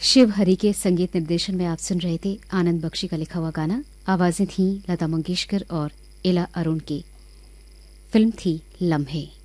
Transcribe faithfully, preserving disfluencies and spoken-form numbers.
शिव हरि के संगीत निर्देशन में आप सुन रहे थे आनंद बख्शी का लिखा हुआ गाना। आवाजें थीं लता मंगेशकर और इला अरुण की। फिल्म थी लम्हे।